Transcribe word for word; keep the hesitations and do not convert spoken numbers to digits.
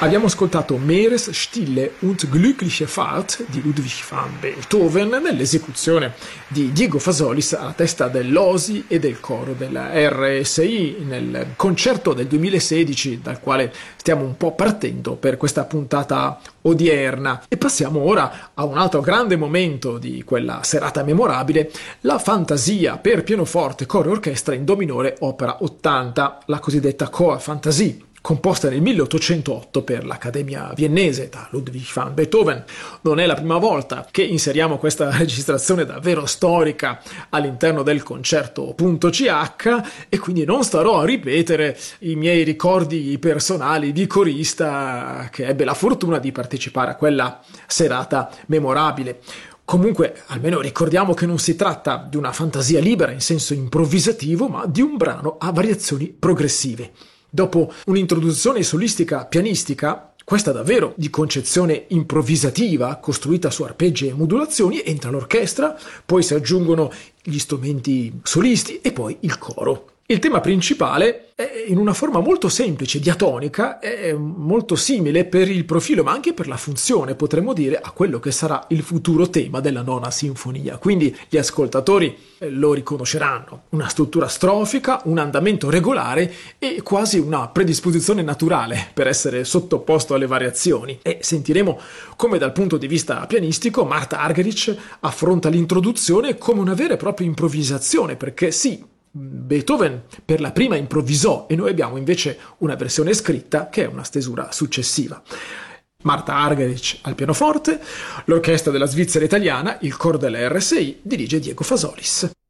Abbiamo ascoltato Meeres, Stille und glückliche Fahrt di Ludwig van Beethoven nell'esecuzione di Diego Fasolis alla testa dell'O S I e del coro della R S I nel concerto del duemilasedici dal quale stiamo un po' partendo per questa puntata odierna. E passiamo ora a un altro grande momento di quella serata memorabile, la Fantasia per pianoforte, coro e orchestra in do minore opera ottanta, la cosiddetta Chor Fantasie, composta nel milleottocentootto per l'Accademia Viennese da Ludwig van Beethoven. Non è la prima volta che inseriamo questa registrazione davvero storica all'interno del concerto.ch e quindi non starò a ripetere i miei ricordi personali di corista che ebbe la fortuna di partecipare a quella serata memorabile. Comunque, almeno ricordiamo che non si tratta di una fantasia libera in senso improvvisativo, ma di un brano a variazioni progressive. Dopo un'introduzione solistica pianistica, questa davvero di concezione improvvisativa, costruita su arpeggi e modulazioni, entra l'orchestra, poi si aggiungono gli strumenti solisti e poi il coro. Il tema principale è in una forma molto semplice, diatonica, è molto simile per il profilo ma anche per la funzione, potremmo dire, a quello che sarà il futuro tema della nona sinfonia. Quindi gli ascoltatori lo riconosceranno. Una struttura strofica, un andamento regolare e quasi una predisposizione naturale per essere sottoposto alle variazioni. E sentiremo come dal punto di vista pianistico Martha Argerich affronta l'introduzione come una vera e propria improvvisazione, perché sì, Beethoven per la prima improvvisò e noi abbiamo invece una versione scritta che è una stesura successiva. Martha Argerich al pianoforte, l'orchestra della Svizzera italiana, il coro della R S I dirige Diego Fasolis.